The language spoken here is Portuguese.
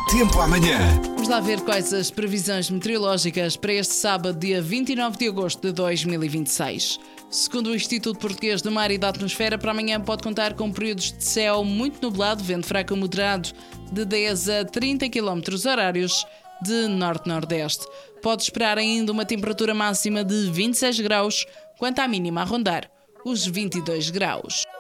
Tempo amanhã. Vamos lá ver quais as previsões meteorológicas para este sábado, dia 29 de agosto de 2026. Segundo o Instituto Português do Mar e da Atmosfera, para amanhã pode contar com períodos de céu muito nublado, vento fraco a moderado de 10 a 30 km horários de norte-nordeste. Pode esperar ainda uma temperatura máxima de 26 graus, quanto à mínima a rondar os 22 graus.